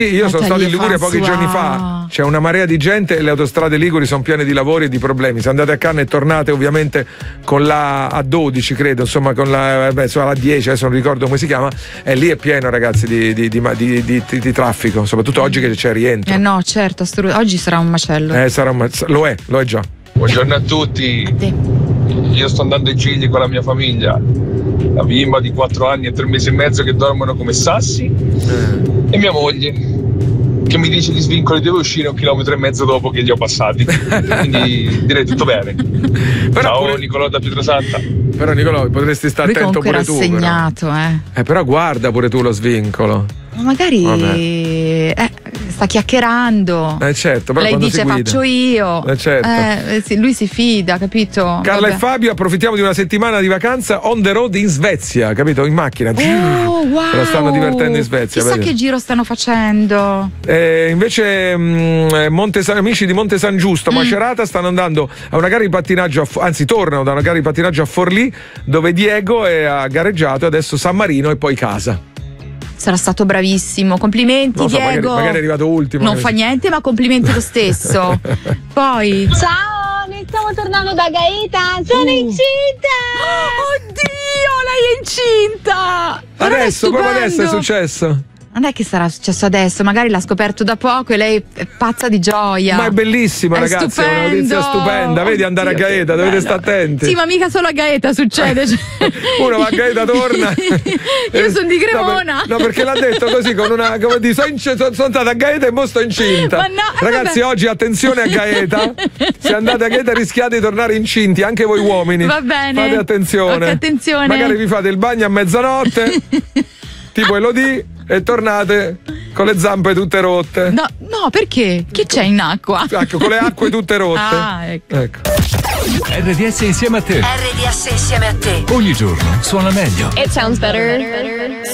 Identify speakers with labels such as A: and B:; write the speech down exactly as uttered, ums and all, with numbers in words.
A: Io sono stato in Liguria pochi
B: François.
A: giorni fa, c'è una marea di gente e le autostrade liguri sono piene di lavori e di problemi. Se andate a Cannes e tornate ovviamente con la A dodici, credo, insomma con la beh, insomma, la dieci, adesso non ricordo come si chiama, e lì è pieno, ragazzi, di, di, di, di, di, di, di traffico, soprattutto oggi che c'è rientro.
B: Eh no, certo, assolut- oggi sarà un macello.
A: Eh, sarà un, lo è, lo è già.
C: Buongiorno a tutti.
B: A te.
C: Io sto andando ai Gigli con la mia famiglia. La bimba di quattro anni e tre mesi e mezzo che dormono come sassi.
A: Eh.
C: E mia moglie che mi dice gli svincoli deve uscire un chilometro e mezzo dopo che li ho passati. Quindi direi tutto bene.
A: Però
C: Ciao
A: pure...
C: Nicolò da Pietrasanta.
A: Però Nicolò potresti stare
B: Lui
A: attento
B: comunque
A: pure tu.
B: rassegnato,
A: Però.
B: eh.
A: eh però guarda pure tu lo svincolo.
B: Ma magari eh, sta chiacchierando.
A: Eh certo, però
B: lei
A: quando
B: dice
A: si guida.
B: faccio io.
A: Eh certo.
B: Eh, sì, lui si fida, capito?
A: Carla
B: Vabbè.
A: e Fabio, approfittiamo di una settimana di vacanza on the road in Svezia, capito? In macchina.
B: Oh, wow.
A: Se la stanno divertendo in Svezia.
B: Chissà
A: vedi?
B: che giro stanno facendo.
A: Eh, invece mh, Monte San, amici di Monte San Giusto,
B: Mm.
A: Macerata, stanno andando a una gara di pattinaggio, a, Fo- anzi tornano da una gara di pattinaggio a Forlì, dove Diego è, ha gareggiato, adesso San Marino e poi casa.
B: Sarà stato bravissimo. Complimenti,
A: Non so, magari,
B: Diego.
A: magari è arrivato ultimo.
B: Non
A: che-
B: fa niente, ma complimenti lo stesso. Poi.
D: Ciao, ne stiamo tornando da Gaeta, sono incinta!
B: Oddio, lei è incinta! Ma non è
A: Adesso, proprio adesso è
B: stupendo?
A: successo.
B: Non è che sarà successo adesso, magari l'ha scoperto da poco e lei è pazza di gioia.
A: Ma è bellissima,
B: È
A: ragazzi,
B: stupendo.
A: è una notizia stupenda. Vedi andare a
B: Oddio, che
A: Gaeta, dovete
B: bello.
A: stare attenti.
B: Sì, ma mica solo a Gaeta succede. cioè.
A: Uno va a Gaeta, torna.
B: Io sono di Cremona.
A: No, per- no, perché l'ha detto così con una, come dire, sono, inc- sono, sono stata a Gaeta e mo sto incinta.
B: Ma no,
A: Ragazzi,
B: vabbè.
A: oggi attenzione a Gaeta. Se andate a Gaeta rischiate di tornare incinti, anche voi uomini.
B: Va bene.
A: Fate attenzione.
B: Ok, attenzione.
A: Magari vi fate il bagno a mezzanotte, tipo Elodie, e tornate con le zampe tutte rotte.
B: No, no, perché? Che c'è in acqua?
A: Ecco, con le acque tutte rotte.
B: Ah, ecco.
A: Ecco.
E: R D S insieme a te.
F: R D S insieme a te.
E: Ogni giorno suona meglio.
D: It sounds better.